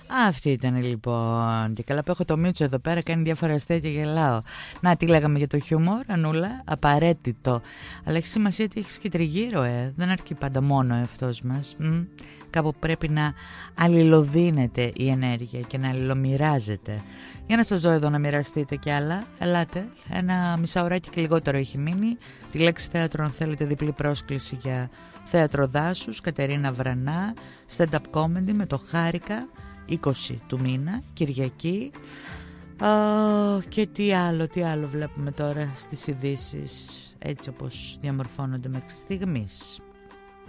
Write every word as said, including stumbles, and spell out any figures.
Αυτή ήταν λοιπόν. Και καλά που έχω το Μίτσο εδώ πέρα, κάνει διάφορα αστεία και γελάω. Να, τι λέγαμε για το χιούμορ, Ανούλα? Απαραίτητο. Αλλά έχει σημασία ότι έχει και τριγύρω, ε. Δεν αρκεί πάντα μόνο ο εαυτός μας. Μ? Κάπου πρέπει να αλληλοδίνεται η ενέργεια και να αλληλομοιράζεται. Για να σας δω εδώ να μοιραστείτε κι άλλα. Ελάτε, ένα μισάωράκι και λιγότερο έχει μείνει. Τη λέξη θέατρο, αν θέλετε, διπλή πρόσκληση για θέατρο δάσους, Κατερίνα Βρανά, stand-up comedy με το Χάρηκα, είκοσι του μήνα, Κυριακή. Oh, και τι άλλο, τι άλλο βλέπουμε τώρα στις ειδήσεις, έτσι όπως διαμορφώνονται μέχρι στιγμής.